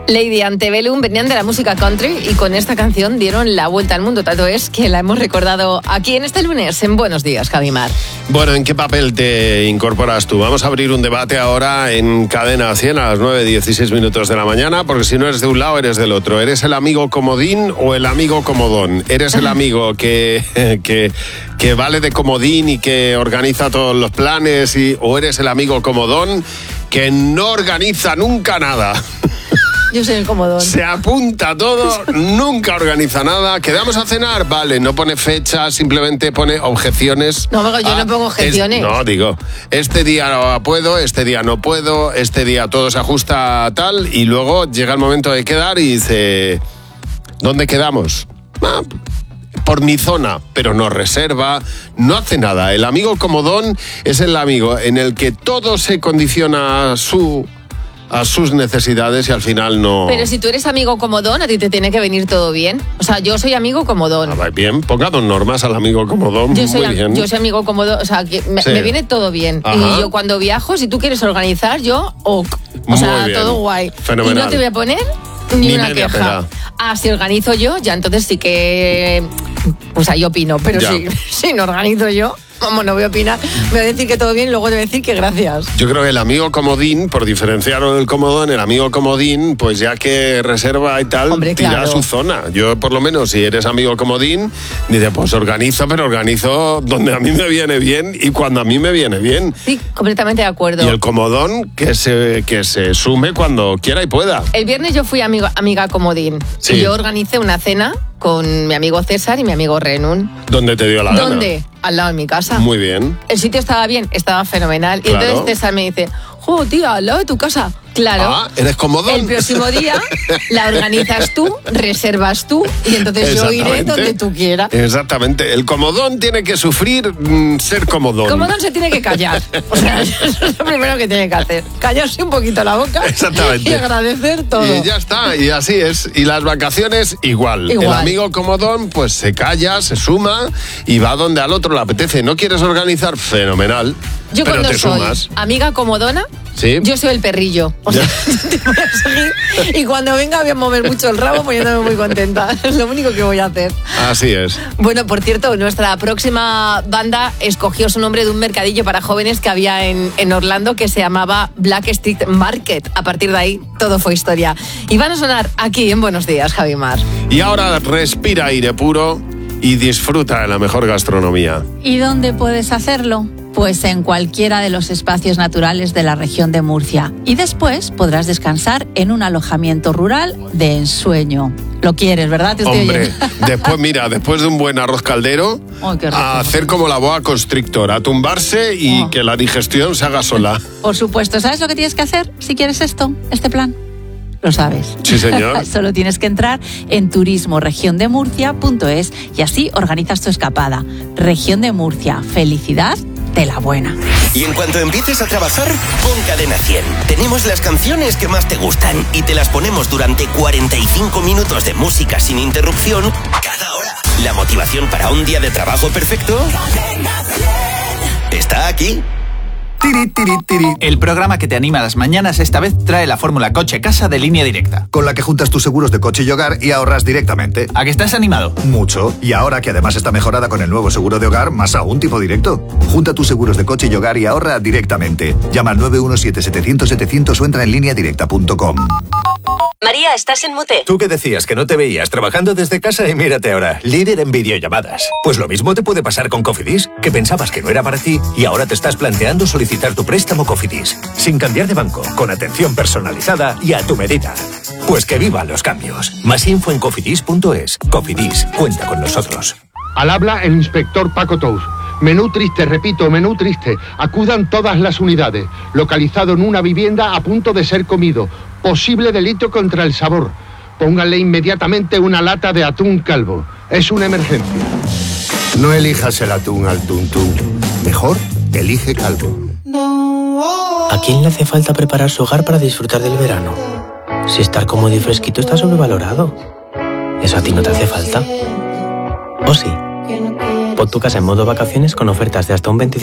Lady Antebellum venían de la música country y con esta canción dieron la vuelta al mundo. Tanto es que la hemos recordado aquí en este lunes en Buenos Días, Javimar. Bueno, ¿en qué papel te incorporas tú? Vamos a abrir un debate ahora en Cadena 100 a las 9:16 de la mañana, porque si no eres de un lado, eres del otro. ¿Eres el amigo comodín o el amigo comodón? ¿Eres el amigo que vale de comodín y que organiza todos los planes? ¿O eres el amigo comodón que no organiza nunca nada? Yo soy el comodón. Se apunta todo, nunca organiza nada. ¿Quedamos a cenar? Vale, no pone fecha, simplemente pone objeciones. No, yo no pongo objeciones. Digo, este día no puedo, este día no puedo, este día todo se ajusta a tal, y luego llega el momento de quedar y dice, ¿dónde quedamos? Por mi zona, pero no reserva, no hace nada. El amigo comodón es el amigo en el que todo se condiciona a sus necesidades y al final no... Pero si tú eres amigo comodón, a ti te tiene que venir todo bien. O sea, yo soy amigo comodón. Bien, pongamos normas al amigo comodón. Yo soy amigo comodón, o sea, que me viene todo bien. Ajá. Y yo cuando viajo, si tú quieres organizar, yo ok. O sea, todo guay. Fenomenal. Y no te voy a poner ni una queja. Pena. Si organizo yo, ya entonces sí que... Pues ahí opino, pero si no organizo yo... Vamos, no voy a opinar, me voy a decir que todo bien y luego te voy a decir que gracias. Yo creo que el amigo comodín, por diferenciarlo del comodón, el amigo comodín, pues ya que reserva y tal, tira a su zona. Yo, por lo menos, si eres amigo comodín, dice, pues organizo, pero organizo donde a mí me viene bien y cuando a mí me viene bien. Sí, completamente de acuerdo. Y el comodón, que se sume cuando quiera y pueda. El viernes yo fui amiga comodín. Sí. Y yo organicé una cena con mi amigo César y mi amigo Renun. ¿Dónde te dio la gana? ¿Dónde? Al lado de mi casa. Muy bien. El sitio estaba bien, estaba fenomenal. Claro. Y entonces César me dice, tía, al lado de tu casa. Claro. ¿Eres comodón? El próximo día la organizas tú, reservas tú y entonces yo iré donde tú quieras. Exactamente. El comodón tiene que sufrir ser comodón. El comodón se tiene que callar. O sea, eso es lo primero que tiene que hacer. Callarse un poquito la boca. Exactamente. Y agradecer todo. Y ya está, y así es. Y las vacaciones igual. El amigo comodón pues se calla, se suma y va donde al otro le apetece. ¿No quieres organizar? Fenomenal. Yo pero cuando te soy sumas. Amiga comodona, ¿sí? Yo soy el perrillo. O sea, te voy a seguir y cuando venga voy a mover mucho el rabo poniéndome muy contenta. Es lo único que voy a hacer. Así es. Bueno, por cierto, nuestra próxima banda escogió su nombre de un mercadillo para jóvenes que había en Orlando que se llamaba Black Street Market. A partir de ahí, todo fue historia. Y van a sonar aquí en Buenos Días, Javimar. Y ahora respira aire puro y disfruta de la mejor gastronomía. ¿Y dónde puedes hacerlo? Pues en cualquiera de los espacios naturales de la región de Murcia. Y después podrás descansar en un alojamiento rural de ensueño. Lo quieres, ¿verdad? Hombre, después de un buen arroz caldero, a hacer como la boa constrictor, a tumbarse y que la digestión se haga sola. Por supuesto. ¿Sabes lo que tienes que hacer si quieres este plan? Lo sabes. Sí, señor. Solo tienes que entrar en turismoregiondemurcia.es y así organizas tu escapada. Región de Murcia. Felicidad de la buena. Y en cuanto empieces a trabajar, pon Cadena 100. Tenemos las canciones que más te gustan y te las ponemos durante 45 minutos de música sin interrupción cada hora. La motivación para un día de trabajo perfecto está aquí. El programa que te anima a las mañanas esta vez trae la fórmula coche-casa de Línea Directa, con la que juntas tus seguros de coche y hogar y ahorras directamente. ¿A que estás animado? Mucho. Y ahora que además está mejorada con el nuevo seguro de hogar, más aún tipo directo. Junta tus seguros de coche y hogar y ahorra directamente. Llama al 917-700-700 o entra en lineadirecta.com. María, estás en mute. Tú que decías que no te veías trabajando desde casa y mírate ahora, líder en videollamadas. Pues lo mismo te puede pasar con Cofidis, que pensabas que no era para ti y ahora te estás planteando solicitar tu préstamo Cofidis, sin cambiar de banco, con atención personalizada y a tu medida. Pues que vivan los cambios. Más info en cofidis.es. Cofidis, cuenta con nosotros. Al habla el inspector Paco Tous. Menú triste, repito, menú triste. Acudan todas las unidades. Localizado en una vivienda a punto de ser comido. Posible delito contra el sabor. Pónganle inmediatamente una lata de atún calvo. Es una emergencia. No elijas el atún al tuntún. Mejor, elige calvo. ¿A quién le hace falta preparar su hogar para disfrutar del verano? Si estar cómodo y fresquito está sobrevalorado. ¿Eso a ti no te hace falta? ¿O sí? Pon tu casa en modo vacaciones con ofertas de hasta un 25%.